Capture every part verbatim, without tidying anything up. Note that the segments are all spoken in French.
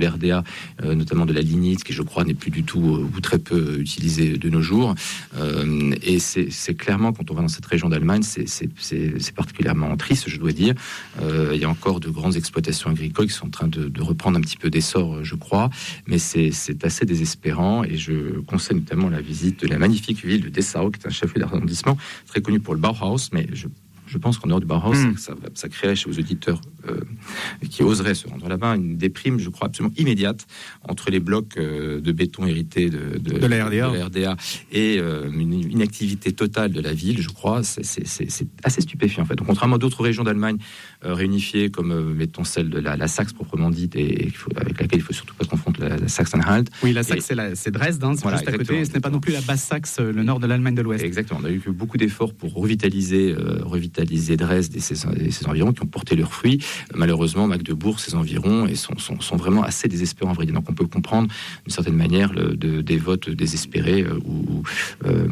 l'R D A, euh, notamment de la lignite, qui je crois n'est plus du tout ou très peu utilisée de nos jours. Euh, et c'est, c'est clairement, quand on va dans cette région d'Allemagne, c'est, c'est, c'est, c'est particulièrement triste, je dois dire. Euh, il y a encore de grandes exploitations agricoles qui sont en train de, de reprendre un petit peu d'essor, je crois, mais c'est, c'est assez désespérant. Et je conseille notamment la visite de la magnifique ville de Dessau, qui est un chef-lieu d'arrondissement très connu pour le Bauhaus, mais je Je pense qu'en dehors du Bauhaus, mmh. ça, ça créerait chez vos auditeurs euh, qui oseraient se rendre là-bas une déprime, je crois, absolument immédiate entre les blocs euh, de béton hérités de, de, de, la R D A. de la R D A et euh, une inactivité totale de la ville, je crois. C'est, c'est, c'est, c'est assez stupéfiant, en fait. Donc, contrairement à d'autres régions d'Allemagne euh, réunifiées, comme, euh, mettons, celle de la, la Saxe proprement dite, et, et faut, avec laquelle il ne faut surtout pas confondre la, la Saxe-Anhalt. Oui, la Saxe, et, c'est, la, c'est Dresde, hein, c'est voilà, juste à côté, et ce n'est pas non plus la Basse-Saxe, le nord de l'Allemagne de l'Ouest. Exactement. On a eu beaucoup d'efforts pour revitaliser, euh, revitaliser Dresde et ses, et ses environs, qui ont porté leurs fruits. Malheureusement, Magdebourg, ses environs, et sont, sont, sont vraiment assez désespérants, en vrai. Donc, on peut comprendre, d'une certaine manière, le, de, des votes désespérés, euh, ou, euh,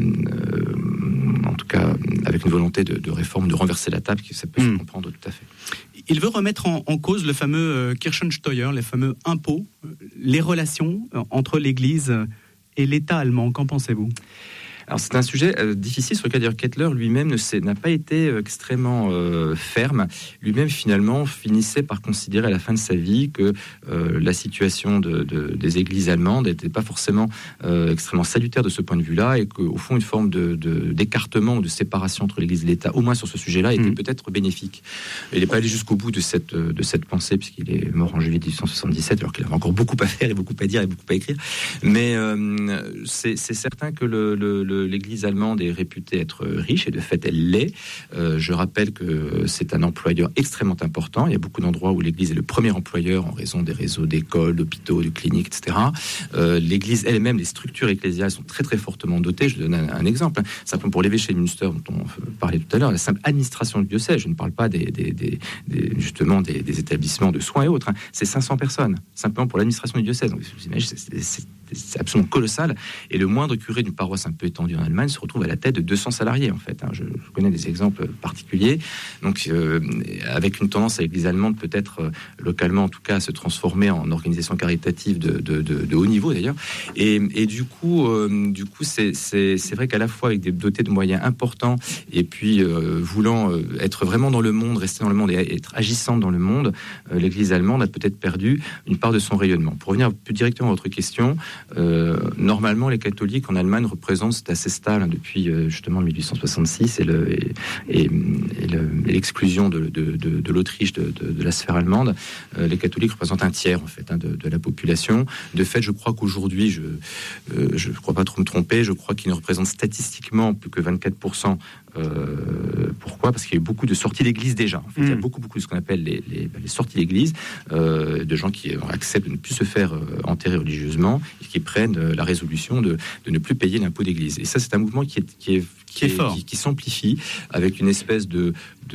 euh, en tout cas, avec une volonté de, de réforme, de renverser la table, qui ça peut mmh. se comprendre tout à fait. Il veut remettre en, en cause le fameux euh, Kirchensteuer, les fameux impôts, euh, les relations euh, entre l'Église et l'État allemand. Qu'en pensez-vous ? Alors c'est un sujet euh, difficile sur lequel d'ailleurs Kettler lui-même ne s'est, n'a pas été euh, extrêmement euh, ferme. Lui-même finalement finissait par considérer à la fin de sa vie que euh, la situation de, de, des églises allemandes n'était pas forcément euh, extrêmement salutaire de ce point de vue-là, et qu'au fond une forme de, de, d'écartement ou de séparation entre l'Église et l'État, au moins sur ce sujet-là, était mmh. peut-être bénéfique. Il n'est pas allé jusqu'au bout de cette, de cette pensée, puisqu'il est mort en juillet dix-huit cent soixante-dix-sept, alors qu'il avait encore beaucoup à faire et beaucoup à dire et beaucoup à écrire. Mais euh, c'est, c'est certain que le, le, le l'Église allemande est réputée être riche, et de fait elle l'est. Euh, je rappelle que c'est un employeur extrêmement important. Il y a beaucoup d'endroits où l'Église est le premier employeur en raison des réseaux d'écoles, d'hôpitaux, de cliniques, et cetera. Euh, L'Église elle-même, les structures ecclésiales sont très très fortement dotées. Je donne un, un exemple. Simplement pour l'évêché de Münster dont on parlait tout à l'heure, la simple administration du diocèse, je ne parle pas des, des, des, des justement des, des établissements de soins et autres, hein. C'est cinq cents personnes, simplement pour l'administration du diocèse. Donc vous imaginez, c'est, c'est, c'est absolument colossal. Et le moindre curé d'une paroisse un peu étendue en Allemagne se retrouve à la tête de deux cents salariés, en fait. Je, je connais des exemples particuliers. Donc, euh, avec une tendance à l'Église allemande, peut-être euh, localement, en tout cas, à se transformer en organisation caritative de, de, de, de haut niveau, d'ailleurs. Et, et du coup, euh, du coup, c'est, c'est, c'est vrai qu'à la fois avec des dotés de moyens importants, et puis euh, voulant euh, être vraiment dans le monde, rester dans le monde et être agissante dans le monde, euh, l'Église allemande a peut-être perdu une part de son rayonnement. Pour revenir plus directement à votre question, euh, normalement, les catholiques en Allemagne représentent, c'est assez stable, hein, depuis euh, justement dix-huit cent soixante-six et, le, et, et, et, le, et l'exclusion de, de, de, de l'Autriche de, de, de la sphère allemande, euh, les catholiques représentent un tiers en fait, hein, de, de la population. De fait, je crois qu'aujourd'hui, je euh, je ne crois pas trop me tromper, je crois qu'ils ne représentent statistiquement plus que vingt-quatre pour cent. Euh, pourquoi ? Parce qu'il y a eu beaucoup de sorties d'église déjà. En fait, mmh. il y a beaucoup, beaucoup de ce qu'on appelle les, les, les sorties d'église, euh, de gens qui acceptent de ne plus se faire euh, enterrer religieusement et qui prennent euh, la résolution de, de ne plus payer l'impôt d'église. Et ça, c'est un mouvement qui est, qui est qui est fort, qui, qui s'amplifie avec une espèce de,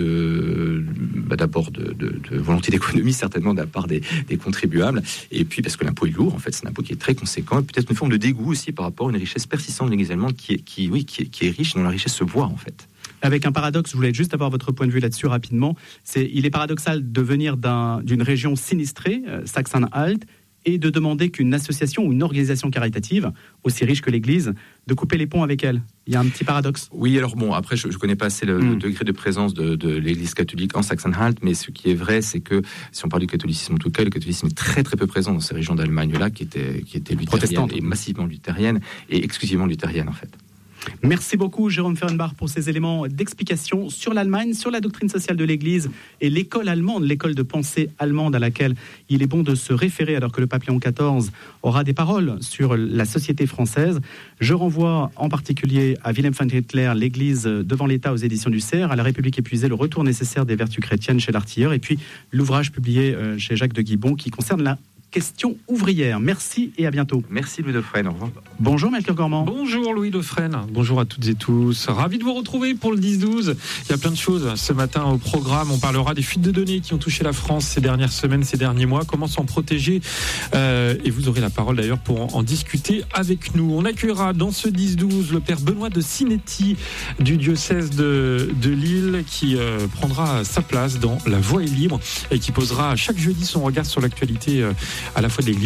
de bah d'abord de, de, de volonté d'économie certainement de la part des, des contribuables, et puis parce que l'impôt est lourd, en fait, c'est un impôt qui est très conséquent, et peut-être une forme de dégoût aussi par rapport à une richesse persistante de l'Église allemande qui est, qui, oui, qui est, qui est riche, dont la richesse se voit en fait. Avec un paradoxe, je voulais juste avoir votre point de vue là-dessus rapidement. C'est, il est paradoxal de venir d'un, d'une région sinistrée, euh, Saxe-Anhalt, et de demander qu'une association ou une organisation caritative, aussi riche que l'Église, de couper les ponts avec elle. Il y a un petit paradoxe. Oui, alors bon, après, je ne connais pas assez le, mm. le degré de présence de, de l'Église catholique en Saxe-Anhalt, mais ce qui est vrai, c'est que, si on parle du catholicisme en tout cas, le catholicisme est très très peu présent dans ces régions d'Allemagne-là, qui étaient, qui étaient luthériennes, et massivement luthériennes, et exclusivement luthériennes en fait. Merci beaucoup Jérôme Fehrenbach pour ces éléments d'explication sur l'Allemagne, sur la doctrine sociale de l'Église et l'école allemande, l'école de pensée allemande à laquelle il est bon de se référer alors que le pape Léon quatorze aura des paroles sur la société française. Je renvoie en particulier à Wilhelm von Hitler, l'Église devant l'État aux éditions du C E R, à La République épuisée, le retour nécessaire des vertus chrétiennes chez l'Artilleur, et puis l'ouvrage publié chez Jacques de Guibon qui concerne la question ouvrière. Merci et à bientôt. Merci Louis Dauphren, au revoir. Bonjour Melchior Gormand. Bonjour Louis Dauphren, bonjour à toutes et tous. Ravi de vous retrouver pour le dix douze. Il y a plein de choses ce matin au programme. On parlera des fuites de données qui ont touché la France ces dernières semaines, ces derniers mois. Comment s'en protéger euh, et vous aurez la parole d'ailleurs pour en, en discuter avec nous. On accueillera dans ce dix douze le père Benoît de Sinetti du diocèse de, de Lille qui euh, prendra sa place dans La Voix est libre et qui posera chaque jeudi son regard sur l'actualité euh, à la fois de l'Église